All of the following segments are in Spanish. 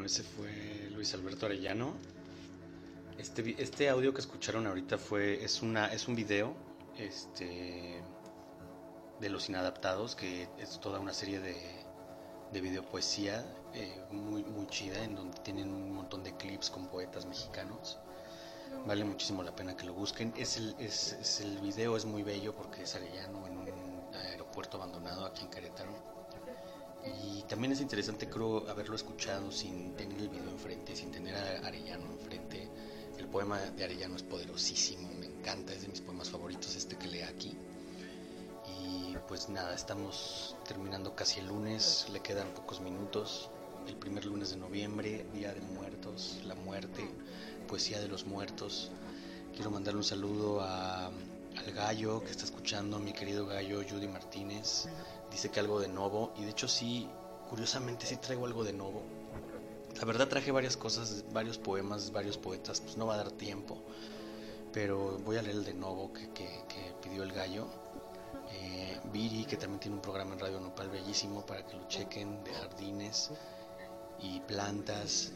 Bueno, ese fue Luis Alberto Arellano. Este audio que escucharon ahorita es un video este, de Los Inadaptados, que es toda una serie de videopoesía muy chida, en donde tienen un montón de clips con poetas mexicanos. Vale muchísimo la pena que lo busquen. El video es muy bello porque es Arellano en un aeropuerto abandonado aquí en Querétaro. Y también es interesante, creo, haberlo escuchado sin tener el video enfrente, sin tener a Arellano enfrente. El poema de Arellano es poderosísimo, me encanta, es de mis poemas favoritos este que lea aquí. Y pues nada, estamos terminando casi el lunes, le quedan pocos minutos. El primer lunes de noviembre, Día de Muertos, la muerte, poesía de los muertos. Quiero mandarle un saludo al gallo que está escuchando, mi querido gallo Judy Martínez. Dice que algo de Novo, y de hecho sí, curiosamente sí traigo algo de Novo. La verdad traje varias cosas, varios poemas, varios poetas, pues no va a dar tiempo, pero voy a leer el de Novo que pidió el gallo. Viri, que también tiene un programa en Radio Nopal bellísimo para que lo chequen, de jardines y plantas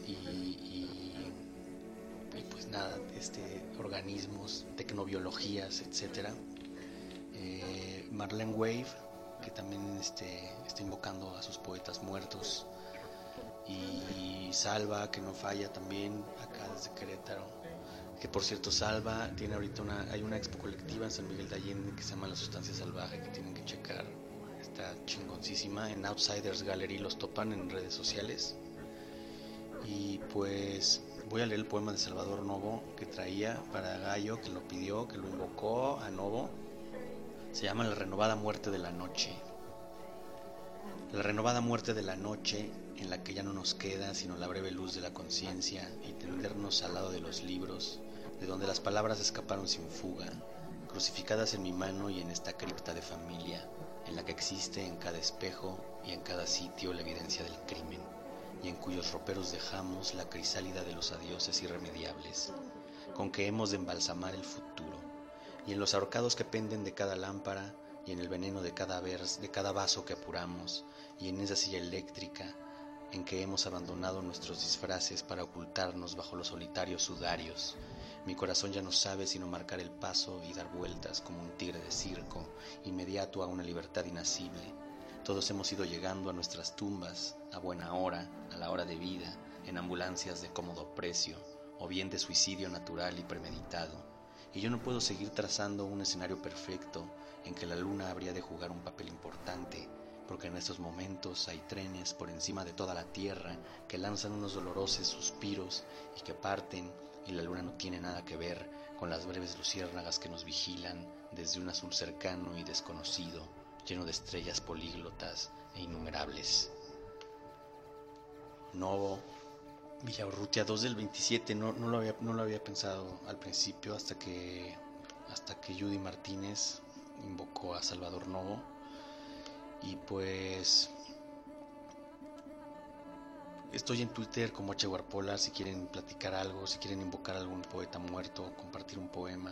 y pues nada, organismos, tecnobiologías, etcétera. Marlene Wave, que también está invocando a sus poetas muertos, y Salva, que no falla también acá desde Querétaro, que por cierto Salva tiene ahorita hay una expo colectiva en San Miguel de Allende que se llama La Sustancia Salvaje, que tienen que checar, está chingoncísima. En Outsiders Gallery los topan en redes sociales. Y pues voy a leer el poema de Salvador Novo que traía para Gallo, que lo pidió, que lo invocó a Novo. Se llama La renovada muerte de la noche. La renovada muerte de la noche, en la que ya no nos queda sino la breve luz de la conciencia y tendernos al lado de los libros, de donde las palabras escaparon sin fuga, crucificadas en mi mano y en esta cripta de familia, en la que existe en cada espejo y en cada sitio la evidencia del crimen, y en cuyos roperos dejamos la crisálida de los adioses irremediables, con que hemos de embalsamar el futuro, y en los ahorcados que penden de cada lámpara, y en el veneno de cada vaso que apuramos, y en esa silla eléctrica en que hemos abandonado nuestros disfraces para ocultarnos bajo los solitarios sudarios. Mi corazón ya no sabe sino marcar el paso y dar vueltas como un tigre de circo, inmediato a una libertad inasible. Todos hemos ido llegando a nuestras tumbas, a buena hora, a la hora de vida, en ambulancias de cómodo precio, o bien de suicidio natural y premeditado. Y yo no puedo seguir trazando un escenario perfecto en que la luna habría de jugar un papel importante, porque en estos momentos hay trenes por encima de toda la tierra que lanzan unos dolorosos suspiros y que parten, y la luna no tiene nada que ver con las breves luciérnagas que nos vigilan desde un azul cercano y desconocido, lleno de estrellas políglotas e innumerables. Novo, Villaurrutia, 2 del 27. No lo había pensado al principio hasta que Judy Martínez invocó a Salvador Novo. Y pues estoy en Twitter como H. si quieren platicar algo, si quieren invocar a algún poeta muerto, compartir un poema.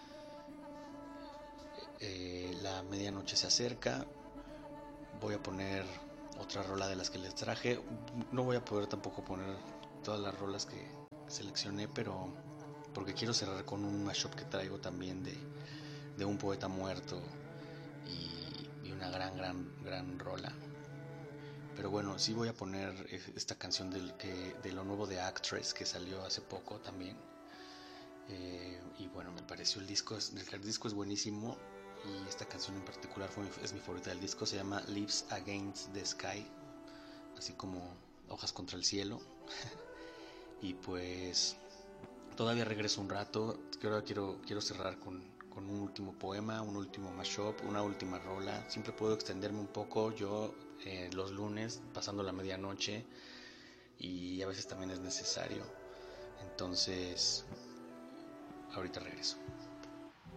La medianoche se acerca. Voy a poner otra rola de las que les traje. No voy a poder tampoco poner todas las rolas que seleccioné, pero porque quiero cerrar con un mashup que traigo también de un poeta muerto y una gran rola. Pero bueno, sí voy a poner esta canción de lo nuevo de Actress, que salió hace poco también. Y bueno, me pareció el disco es buenísimo, y esta canción en particular es mi favorita del disco. Se llama Leaves Against the Sky, así como hojas contra el cielo. Y pues todavía regreso un rato. Quiero cerrar con un último poema, un último mashup, una última rola. Siempre puedo extenderme un poco yo los lunes, pasando la medianoche, y a veces también es necesario. Entonces, ahorita regreso.